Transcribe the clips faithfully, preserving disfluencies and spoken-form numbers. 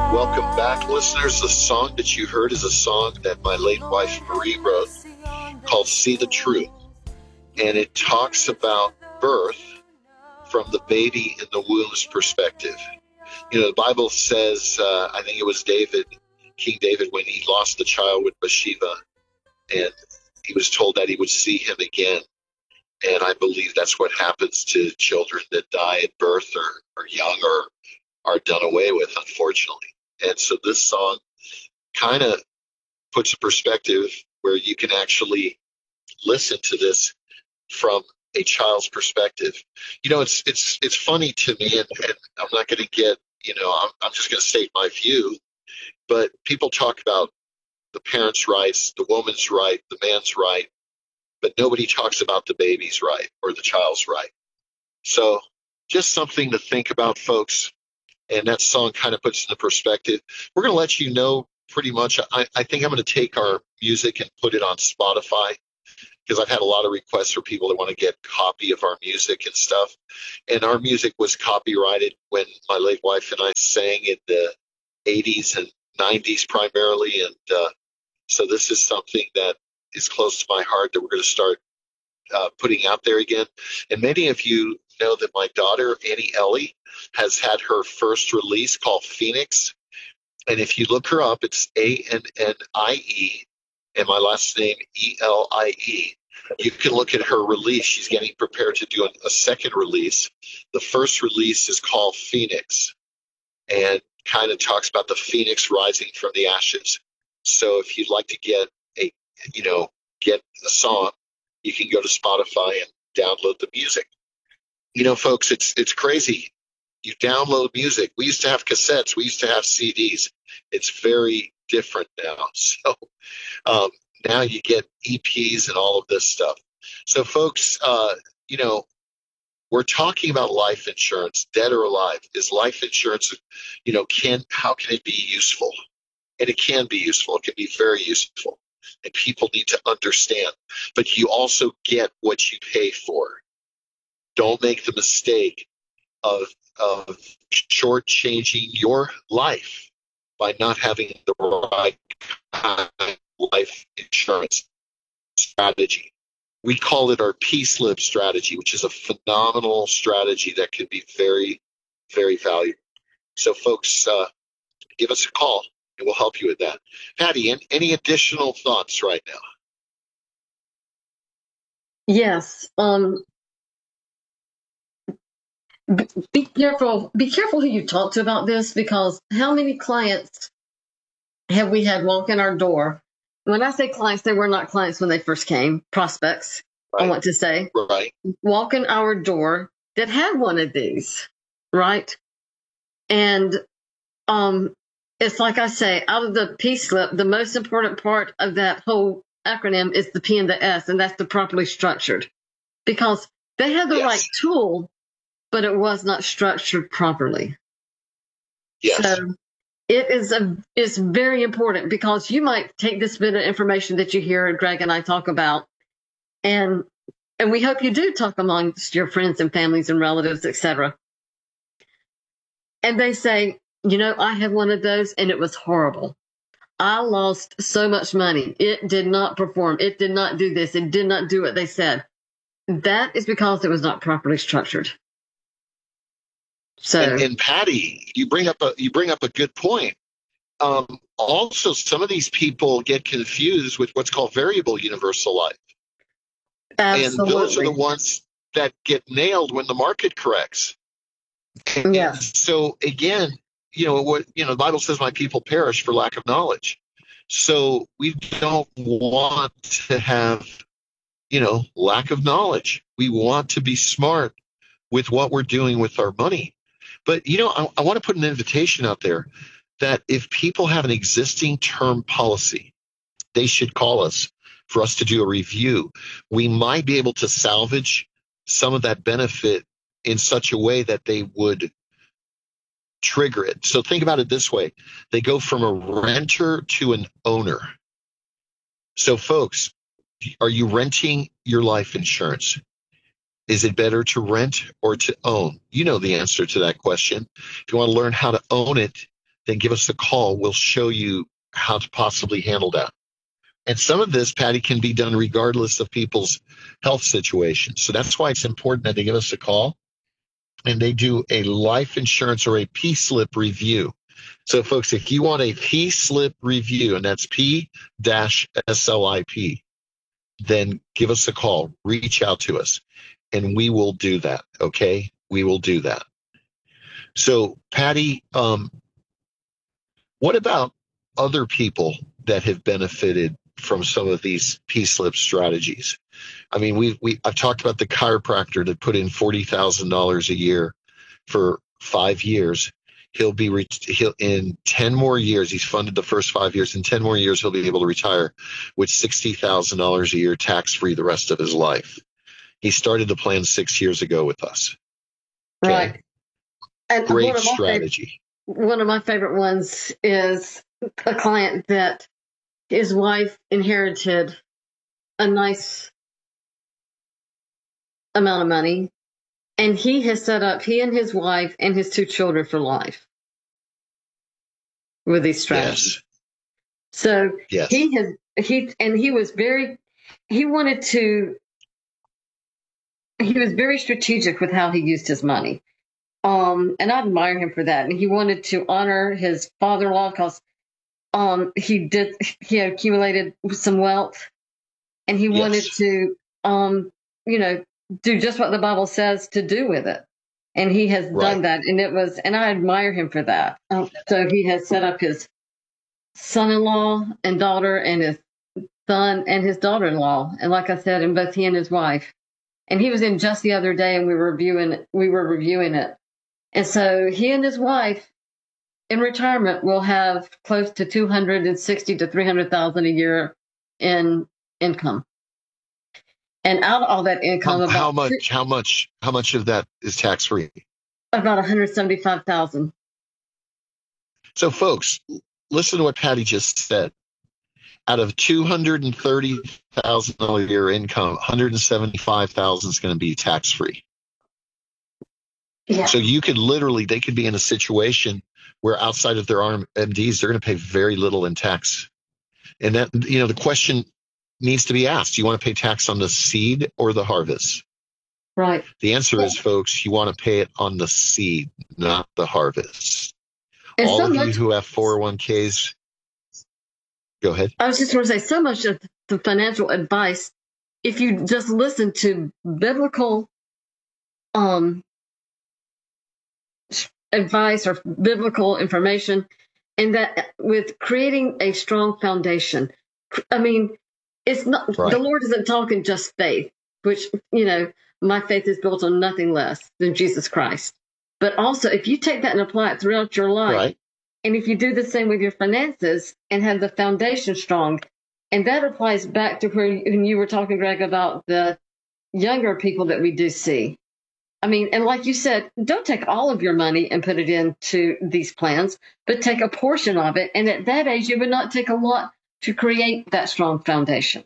Welcome back, listeners. The song that you heard is a song that my late wife Marie wrote called See the Truth. And it talks about birth from the baby in the womb's perspective. You know, the Bible says, uh, I think it was David, King David, when he lost the child with Bathsheba, and he was told that he would see him again. And I believe that's what happens to children that die at birth or are young or are done away with, unfortunately. And so this song kind of puts a perspective where you can actually listen to this from a child's perspective. You know, it's it's it's funny to me, and, and I'm not going to get, you know, I'm, I'm just going to state my view, but people talk about the parents' rights, the woman's right, the man's right, but nobody talks about the baby's right or the child's right. So just something to think about, folks. And that song kind of puts it in perspective. We're going to let you know pretty much. I, I think I'm going to take our music and put it on Spotify, because I've had a lot of requests for people that want to get a copy of our music and stuff. And our music was copyrighted when my late wife and I sang in the eighties and nineties primarily. And uh, so this is something that is close to my heart that we're going to start uh, putting out there again. And many of you know that my daughter, Annie Ellie, has had her first release called Phoenix. And if you look her up, it's A N N I E and my last name E L I E. You can look at her release. She's getting prepared to do a, a second release. The first release is called Phoenix and kind of talks about the phoenix rising from the ashes. So if you'd like to get a, you know, get a song, you can go to Spotify and download the music. You know, folks, it's it's crazy. You download music. We used to have cassettes. We used to have C Ds. It's very different now. So um, now you get E Ps and all of this stuff. So, folks, uh, you know, we're talking about life insurance, dead or alive. Is life insurance, you know, can how can it be useful? And it can be useful. It can be very useful. And people need to understand. But you also get what you pay for. Don't make the mistake of of shortchanging your life by not having the right kind of life insurance strategy. We call it our P-slip strategy, which is a phenomenal strategy that can be very, very valuable. So, folks, uh, give us a call, and we'll help you with that. Patty, any additional thoughts right now? Yes. Um, be careful. Be careful who you talk to about this, because how many clients have we had walk in our door? When I say clients, they were not clients when they first came. Prospects, right. I want to say, right. Walk in our door that had one of these, right? And um, it's like I say, out of the P-slip, the most important part of that whole acronym is the P and the S, and that's the properly structured, because they had the yes. right tool, but it was not structured properly. Yes. So it is a is very important, because you might take this bit of information that you hear Greg and I talk about, and and we hope you do talk amongst your friends and families and relatives, et cetera. And they say, you know, I have one of those and it was horrible. I lost so much money. It did not perform. It did not do this. It did not do what they said. That is because it was not properly structured. So, and, and Patty, you bring up a you bring up a good point. Um, also, some of these people get confused with what's called variable universal life, absolutely. And those are the ones that get nailed when the market corrects. And yeah. So again, you know what you know. The Bible says, "My people perish for lack of knowledge." So we don't want to have, you know, lack of knowledge. We want to be smart with what we're doing with our money. But, you know, I, I want to put an invitation out there that if people have an existing term policy, they should call us for us to do a review. We might be able to salvage some of that benefit in such a way that they would trigger it. So think about it this way. They go from a renter to an owner. So, folks, are you renting your life insurance? Is it better to rent or to own? You know the answer to that question. If you want to learn how to own it, then give us a call. We'll show you how to possibly handle that. And some of this, Patty, can be done regardless of people's health situation. So that's why it's important that they give us a call and they do a life insurance or a P-slip review. So, folks, if you want a P-slip review, and that's P S L I P, then give us a call. Reach out to us, and we will do that, okay? We will do that. So, Patty, um, what about other people that have benefited from some of these P-slip strategies? I mean, we we I've talked about the chiropractor that put in forty thousand dollars a year for five years. He'll be re- he'll in ten more years. He's funded the first five years. In ten more years, he'll be able to retire with sixty thousand dollars a year, tax free, the rest of his life. He started the plan six years ago with us. Okay? Right. And great one of my strategy. Favorite, one of my favorite ones is a client that his wife inherited a nice amount of money, and he has set up, he and his wife and his two children for life with these strategies. Yes. So yes. he has, he, and he was very, he wanted to, he was very strategic with how he used his money. Um, and I admire him for that. And he wanted to honor his father-in-law because um, he did, he accumulated some wealth, and he yes. wanted to, um, you know, do just what the Bible says to do with it. And he has right. done that. And it was, and I admire him for that. Um, so he has set up his son-in-law and daughter and his son and his daughter-in-law. And like I said, and both he and his wife. And he was in just the other day, and we were reviewing, we were reviewing it. And so he and his wife in retirement will have close to two hundred sixty to three hundred thousand a year in income. And out of all that income, how, about how much, two, how much, how much of that is tax free? About one hundred seventy-five thousand. So, folks, listen to what Patty just said. Out of two hundred thirty thousand dollars a year income, one hundred seventy-five thousand is going to be tax free. Yeah. So you could literally, they could be in a situation where outside of their R M Ds, they're going to pay very little in tax. And that, you know, the question needs to be asked. Do you want to pay tax on the seed or the harvest? Right. The answer is, folks, you want to pay it on the seed, not the harvest. And all so of much, you who have four oh one Ks, go ahead. I was just going to say, so much of the financial advice, if you just listen to biblical um, advice or biblical information, and that with creating a strong foundation. I mean, it's not, right. The Lord isn't talking just faith, which, you know, my faith is built on nothing less than Jesus Christ. But also, if you take that and apply it throughout your life, right. and if you do the same with your finances and have the foundation strong, and that applies back to where you, when you were talking, Greg, about the younger people that we do see. I mean, and like you said, don't take all of your money and put it into these plans, but take a portion of it. And at that age, it would not take a lot to create that strong foundation.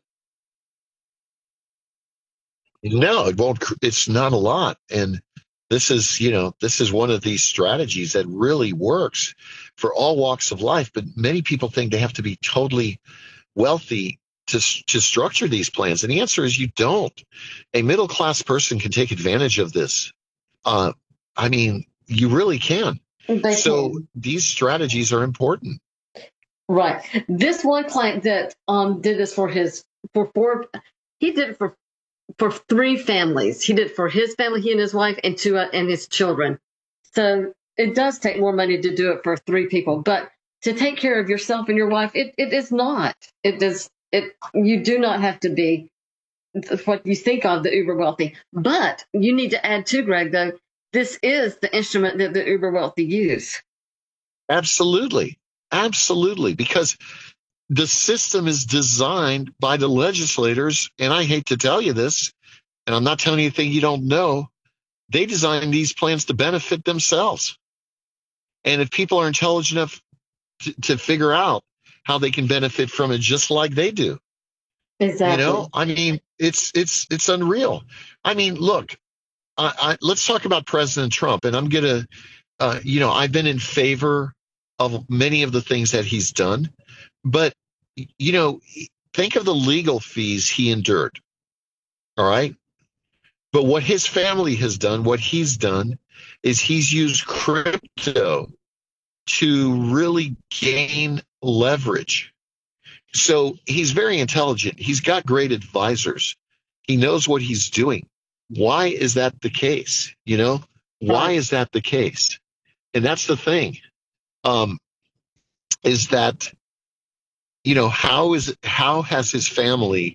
No, it won't. It's not a lot. And this is, you know, this is one of these strategies that really works for all walks of life. But many people think they have to be totally wealthy to to structure these plans. And the answer is you don't. A middle-class person can take advantage of this. Uh, I mean, you really can. They so can. These strategies are important. Right. This one client that um did this for his, for four, he did it for for three families. He did it for his family, he and his wife, and two, uh, and his children. So it does take more money to do it for three people. But to take care of yourself and your wife, it, it is not. It does. It, you do not have to be what you think of the uber wealthy, but you need to add to, Greg, though, this is the instrument that the uber wealthy use. Absolutely. Absolutely. Because the system is designed by the legislators. And I hate to tell you this, and I'm not telling you anything you don't know. They designed these plans to benefit themselves. And if people are intelligent enough to, to figure out how they can benefit from it just like they do. Exactly. You know, I mean, it's it's it's unreal. I mean, look, I, I, let's talk about President Trump. And I'm going to, uh, you know, I've been in favor of many of the things that he's done. But, you know, think of the legal fees he endured. All right. But what his family has done, what he's done, is he's used crypto to really gain leverage. So he's very intelligent. He's got great advisors. He knows what he's doing. Why is that the case? You know, why Right. is that the case? And that's the thing, um, is that, you know, how is how has his family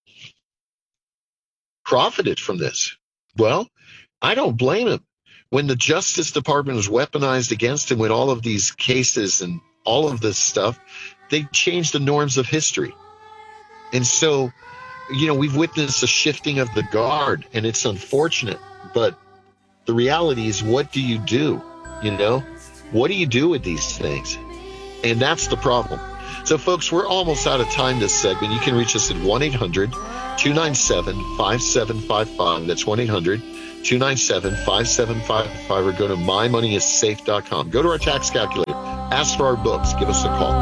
profited from this? Well, I don't blame him. When the Justice Department was weaponized against him with all of these cases and all of this stuff, they changed the norms of history. And so, you know, we've witnessed a shifting of the guard, and it's unfortunate. But the reality is, what do you do? You know, what do you do with these things? And that's the problem. So, folks, we're almost out of time this segment. You can reach us at one eight hundred two nine seven five seven five five. That's one eight hundred two nine seven five seven five five, or go to my money is safe dot com. Go to our tax calculator. Ask for our books. Give us a call.